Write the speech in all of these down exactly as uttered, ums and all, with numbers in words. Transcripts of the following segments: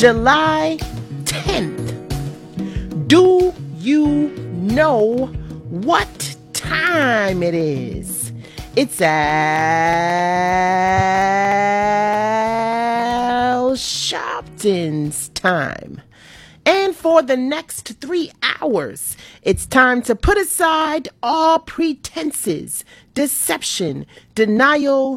July tenth. Do you know what time it is? It's Al Sharpton's time. And for the next three hours, it's time to put aside all pretenses, deception, denial,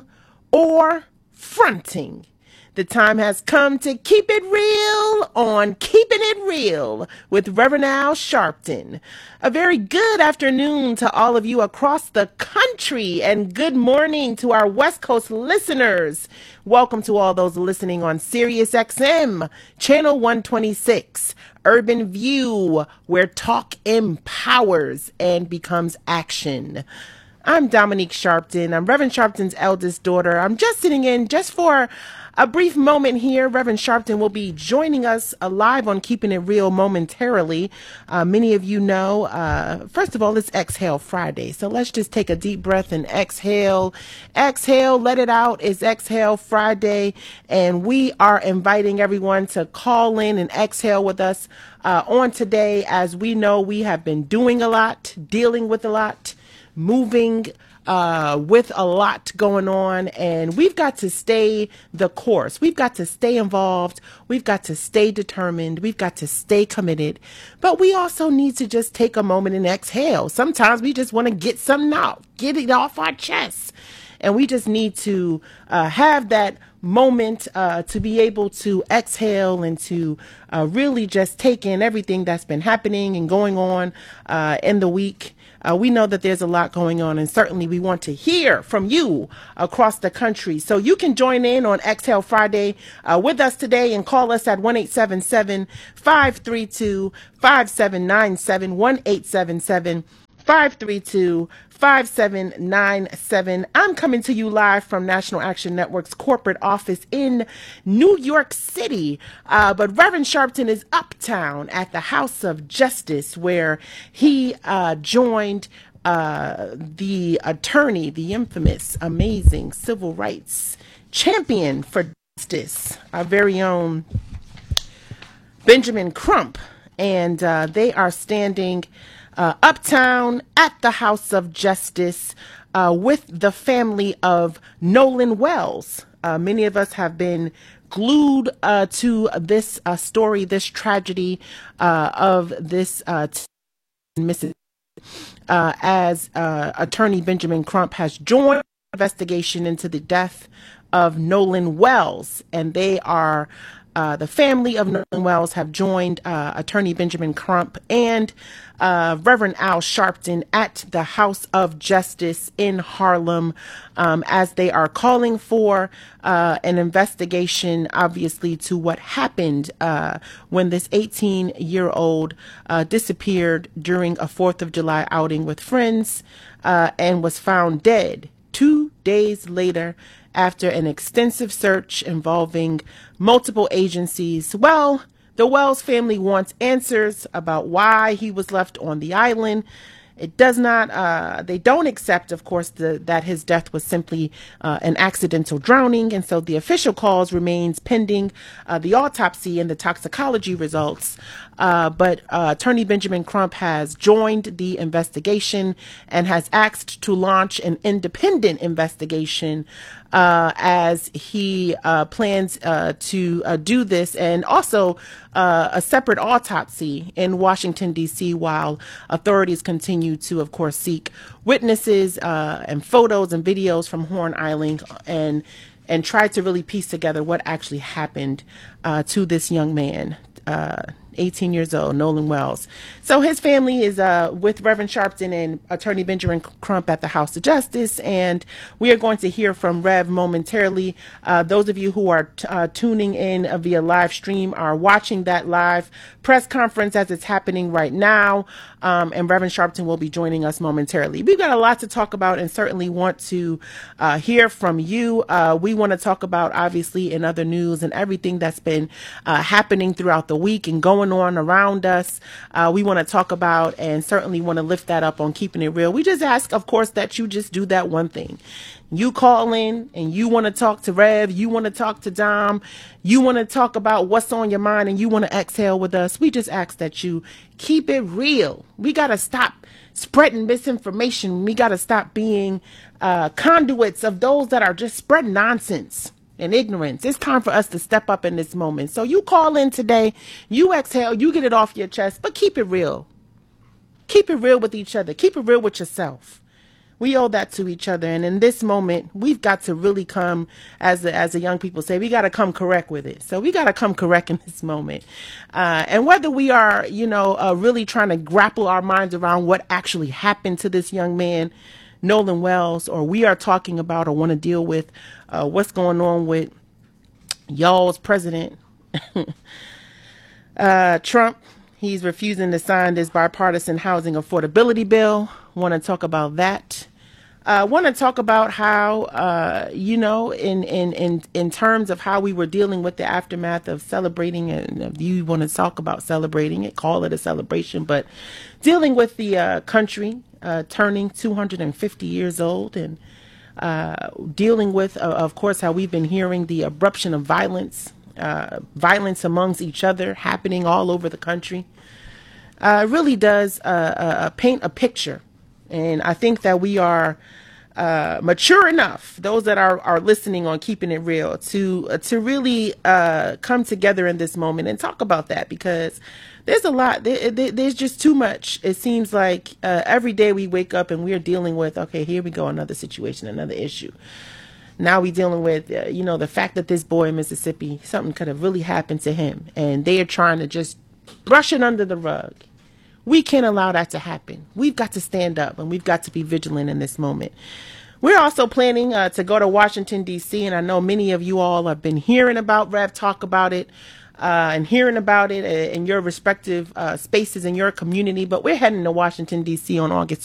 or fronting. The time has come to keep it real on Keeping It Real with Reverend Al Sharpton. A very good afternoon to all of you across the country, and good morning to our West Coast listeners. Welcome to all those listening on Sirius X M, Channel one twenty-six, Urban View, where talk empowers and becomes action. I'm Dominique Sharpton. I'm Reverend Sharpton's eldest daughter. I'm just sitting in just for a brief moment here. Reverend Sharpton will be joining us uh, live on Keeping It Real momentarily. Uh, many of you know, uh, first of all, it's Exhale Friday. So let's just take a deep breath and exhale. Exhale, let it out. It's Exhale Friday. And we are inviting everyone to call in and exhale with us uh, on today. As we know, we have been doing a lot, dealing with a lot, moving uh, with a lot going on, and we've got to stay the course. We've got to stay involved. We've got to stay determined. We've got to stay committed, but we also need to just take a moment and exhale. Sometimes we just want to get something out, get it off our chest, and we just need to uh, have that moment uh, to be able to exhale and to uh, really just take in everything that's been happening and going on uh, in the week. Uh, we know that there's a lot going on, and certainly we want to hear from you across the country. So you can join in on Exhale Friday uh, with us today and call us at one eight seven seven, five three two, five seven nine seven, one eight seven seven, five three two, five seven nine seven. I'm coming to you live from National Action Network's corporate office in New York City. Uh, but Reverend Sharpton is uptown at the House of Justice, where he uh, joined uh, the attorney, the infamous, amazing civil rights champion for justice, our very own Benjamin Crump. And uh, they are standing Uh, uptown at the House of Justice uh, with the family of Nolan Wells. Uh, many of us have been glued uh, to this uh, story, this tragedy uh, of this uh, t- Mississippi, uh, as uh, Attorney Benjamin Crump has joined the investigation into the death of Nolan Wells, and they are Uh, the family of Nolan Wells have joined uh, Attorney Benjamin Crump and uh, Reverend Al Sharpton at the House of Justice in Harlem um, as they are calling for uh, an investigation, obviously, to what happened uh, when this eighteen-year-old uh, disappeared during a fourth of July outing with friends uh, and was found dead two days later after an extensive search involving multiple agencies. Well, the Wells family wants answers about why he was left on the island. It does not, uh, they don't accept, of course, the, that his death was simply uh, an accidental drowning. And so the official cause remains pending uh, the autopsy and the toxicology results. Uh, but uh, Attorney Benjamin Crump has joined the investigation and has asked to launch an independent investigation uh, as he uh, plans uh, to uh, do this, and also uh, a separate autopsy in Washington, D C, while authorities continue to, of course, seek witnesses uh, and photos and videos from Horn Island and and try to really piece together what actually happened uh, to this young man, uh, eighteen years old, Nolan Wells. So his family is uh, with Reverend Sharpton and Attorney Benjamin Crump at the House of Justice, and we are going to hear from Rev momentarily. Uh, those of you who are t- uh, tuning in uh, via live stream are watching that live press conference as it's happening right now, um, and Reverend Sharpton will be joining us momentarily. We've got a lot to talk about and certainly want to uh, hear from you. Uh, we want to talk about, obviously, in other news and everything that's been uh, happening throughout the week and going going on around us. Uh, we want to talk about and certainly want to lift that up on Keeping It Real. We just ask, of course, that you just do that one thing. You call in and you want to talk to Rev, you want to talk to Dom, you want to talk about what's on your mind, and you want to exhale with us. We just ask that you keep it real. We got to stop spreading misinformation. We got to stop being uh, conduits of those that are just spreading nonsense and ignorance. It's time for us to step up in this moment. So you call in today, you exhale, you get it off your chest, but keep it real. Keep it real with each other. Keep it real with yourself. We owe that to each other. And in this moment, we've got to really come, as the, as the young people say, we got to come correct with it. So we got to come correct in this moment. Uh, and whether we are, you know, uh, really trying to grapple our minds around what actually happened to this young man, Nolan Wells, or we are talking about or want to deal with uh, what's going on with y'all's president, uh, Trump. He's refusing to sign this bipartisan housing affordability bill. Want to talk about that. Uh, want to talk about how, uh, you know, in, in, in, in terms of how we were dealing with the aftermath of celebrating, and if you want to talk about celebrating it, call it a celebration, but dealing with the uh, country uh, turning two hundred fifty years old, and uh, dealing with, uh, of course, how we've been hearing the eruption of violence, uh, violence amongst each other happening all over the country. Uh, really does uh, uh, paint a picture. And I think that we are uh, mature enough, those that are, are listening on Keeping It Real, to uh, to really uh, come together in this moment and talk about that, because there's a lot, there, there, there's just too much. It seems like uh, every day we wake up and we're dealing with, okay, here we go, another situation, another issue. Now we're dealing with, uh, you know, the fact that this boy in Mississippi, something could have really happened to him, and they are trying to just brush it under the rug. We can't allow that to happen. We've got to stand up, and we've got to be vigilant in this moment. We're also planning uh, to go to Washington, D C, and I know many of you all have been hearing about Rev talk about it uh, and hearing about it in your respective uh, spaces in your community, but we're heading to Washington, D C on August